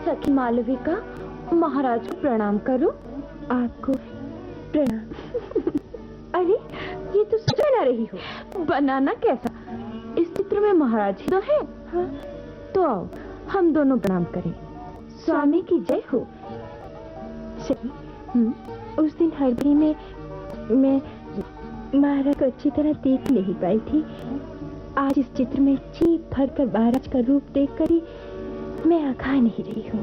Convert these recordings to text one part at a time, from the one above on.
सखी मालविका, महाराज को प्रणाम करो। आपको प्रणाम। अरे ये तो सच बना रही हो। बनाना कैसा? इस चित्र में महाराज ही तो है। हाँ। तो आओ हम दोनों प्रणाम करें। स्वामी की जय हो। सही। उस दिन हरबरी में मैं महाराज को अच्छी तरह देख नहीं पाई थी। आज इस चित्र में जी भर कर महाराज का रूप देखकर ही मैं आखा नहीं रही हूँ।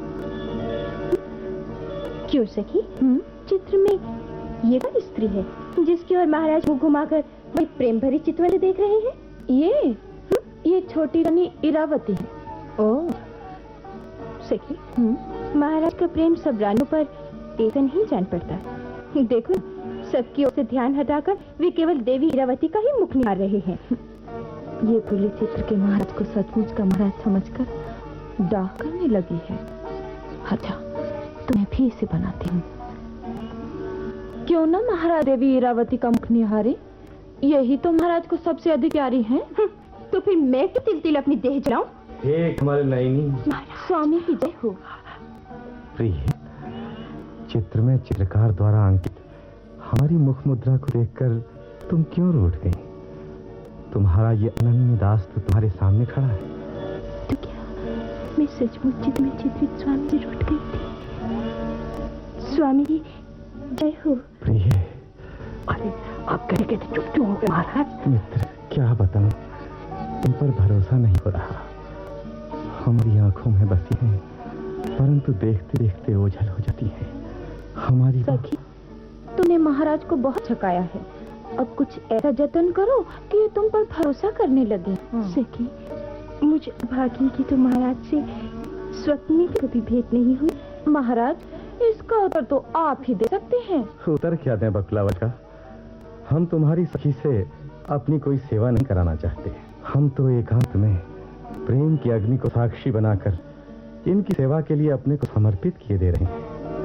क्यों सखी? चित्र में ये कौन स्त्री है जिसकी ओर महाराज मुंह घुमाकर वही प्रेम भरी चितवन देख रहे हैं? ये छोटी रानी इरावती है। ओह सखी, महाराज का प्रेम सब रानियों पर एक नहीं जान पड़ता। देखो, सबकी ओर से ध्यान हटाकर वे केवल देवी इरावती का ही मुख निहार रहे हैं। ये भूले चित्र के महाराज को सचमुच का महाराज समझकर डाह करने लगी है। अच्छा, तो मैं भी इसे बनाती हूँ। क्यों ना महाराज देवी इरावती का मुख निहारे? यही तो महाराज को सबसे अधिक प्यारी है। तो फिर मैं क्यों तिल तिल अपनी देह जलाऊं? हे कमल नयनी, स्वामी की जय हो। प्रिय, चित्र में चित्रकार द्वारा अंकित हमारी मुख मुद्रा को देखकर तुम क्यों रूठ गई? तुम्हारा ये अनन्य दास तो तुम्हारे सामने खड़ा है। तो क्या मैं सचमुच चित्र में चित्रित स्वामी से रूठ गई थी? स्वामी की जय हो। प्रिय, अरे आप कहे कहते चुप क्यों हो गए महाराज? मित्र, क्या बताऊं, तुम पर भरोसा नहीं हो रहा। हमारी आंखों में बसी है, परंतु देखते देखते ओझल हो जाती है हमारी। सखी, तूने महाराज को बहुत झकाया है। अब कुछ ऐसा जतन करो कि ये तुम पर भरोसा करने लगे। सखी, मुझे भागी की तो महाराज से स्वप्न में कभी भेंट नहीं हुई। महाराज, इसका उत्तर तो आप ही दे सकते हैं। उत्तर क्या दें बकुलावका? हम तुम्हारी सखी से अपनी कोई सेवा नहीं कराना चाहते। हम तो एकांत में प्रेम की अग्नि को साक्षी बनाकर इनकी सेवा के लिए अपने को समर्पित किए दे रहे हैं।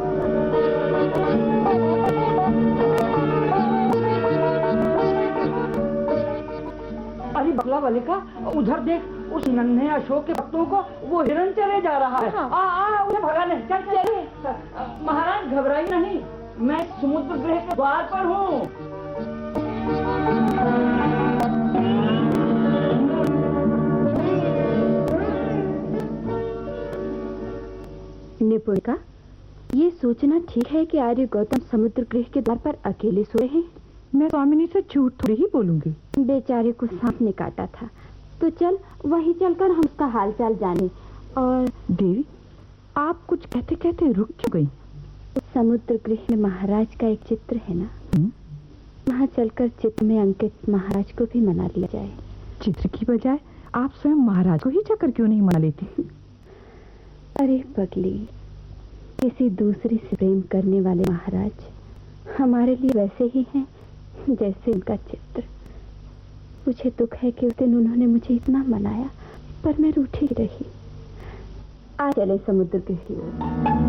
अरे बकुलावका, उधर देख, उस नन्हे अशोक के पत्तों को वो हिरण चले जा रहा है। उन्हें भगाने चल चल। महाराज घबराइए नहीं, मैं समुद्र गृह के द्वार पर हूँ। निपुणिका, ये सोचना ठीक है कि आर्य गौतम समुद्र गृह के द्वार पर अकेले सोए हैं? मैं स्वामिनी से झूठ थोड़ी ही बोलूंगी। बेचारे को सांप ने काटा था, तो चल वहीं चलकर हम उसका हालचाल जाने। और देवी, आप कुछ कहते कहते रुक क्यों गई? समुद्र गृह में महाराज का एक चित्र है ना, वहाँ चलकर चित्र में अंकित महाराज को भी मना लिया जाए। चित्र की बजाय आप स्वयं महाराज को ही जाकर क्यों नहीं मना लेती? अरे पगली, किसी दूसरे से प्रेम करने वाले महाराज हमारे लिए वैसे ही हैं जैसे उनका चित्र। मुझे दुख है कि उस दिन उन्होंने मुझे इतना मनाया, पर मैं रूठी रही। आ चले समुद्र की ओर।